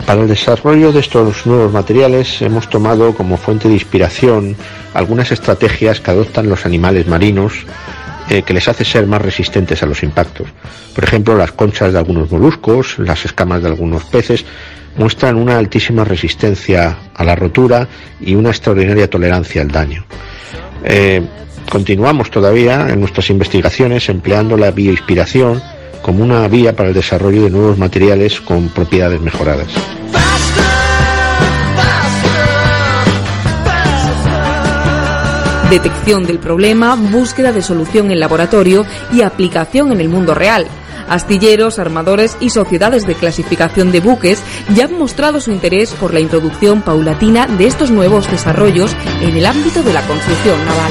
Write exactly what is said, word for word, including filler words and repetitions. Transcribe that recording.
Para el desarrollo de estos nuevos materiales hemos tomado como fuente de inspiración algunas estrategias que adoptan los animales marinos eh, que les hace ser más resistentes a los impactos. Por ejemplo, las conchas de algunos moluscos, las escamas de algunos peces muestran una altísima resistencia a la rotura y una extraordinaria tolerancia al daño. Eh, continuamos todavía en nuestras investigaciones empleando la bioinspiración como una vía para el desarrollo de nuevos materiales con propiedades mejoradas. Detección del problema, búsqueda de solución en laboratorio y aplicación en el mundo real. Astilleros, armadores y sociedades de clasificación de buques ya han mostrado su interés por la introducción paulatina de estos nuevos desarrollos en el ámbito de la construcción naval.